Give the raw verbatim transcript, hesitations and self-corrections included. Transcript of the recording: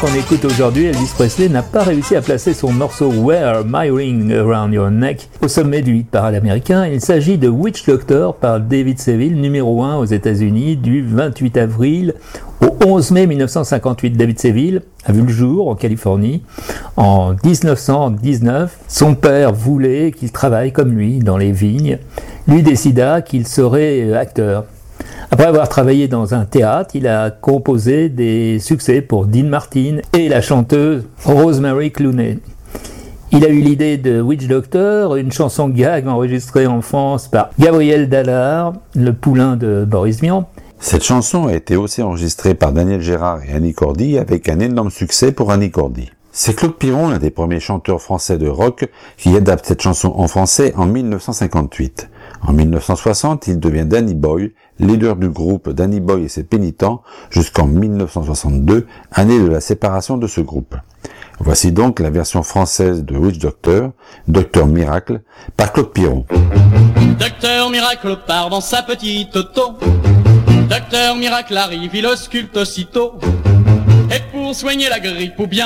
qu'on écoute aujourd'hui, Elvis Presley n'a pas réussi à placer son morceau Wear My Ring Around Your Neck au sommet du hit parade américain. Il s'agit de Witch Doctor par David Seville, numéro un aux États-Unis du vingt-huit avril au onze mai mille neuf cent cinquante-huit. David Seville a vu le jour en Californie en dix-neuf cent dix-neuf. Son père voulait qu'il travaille comme lui dans les vignes. Lui décida qu'il serait acteur. Après avoir travaillé dans un théâtre, il a composé des succès pour Dean Martin et la chanteuse Rosemary Clooney. Il a eu l'idée de Witch Doctor, une chanson gag enregistrée en France par Gabriel Dallard, le poulain de Boris Vian. Cette chanson a été aussi enregistrée par Daniel Gérard et Annie Cordy avec un énorme succès pour Annie Cordy. C'est Claude Piron, l'un des premiers chanteurs français de rock, qui adapte cette chanson en français en mille neuf cent cinquante-huit. En mille neuf cent soixante, il devient Danny Boy, leader du groupe Danny Boy et ses Pénitents, jusqu'en mille neuf cent soixante-deux, année de la séparation de ce groupe. Voici donc la version française de Witch Doctor, Docteur Miracle, par Claude Piron. Docteur Miracle part dans sa petite auto. Docteur Miracle arrive, il ausculte aussitôt. Et pour soigner la grippe ou bien